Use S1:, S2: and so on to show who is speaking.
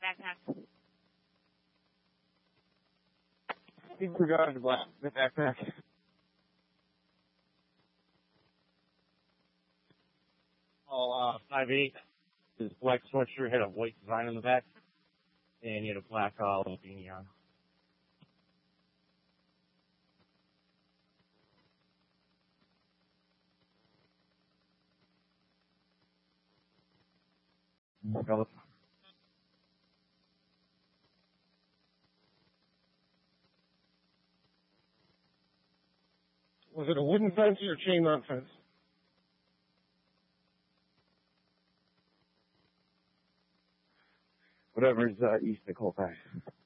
S1: backpack.
S2: He forgot the backpack.
S3: Oh, 5'8". His black sweatshirt had a white design on the back, and he had a black beanie on.
S2: Was it a wooden fence or a chain link fence? Whatever's east of Colfax.